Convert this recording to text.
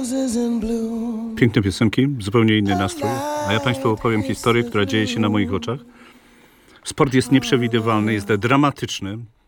Piękne piosenki, zupełnie inny nastrój. A ja Państwu opowiem historię, która dzieje się na moich oczach. Sport jest nieprzewidywalny, jest dramatyczny.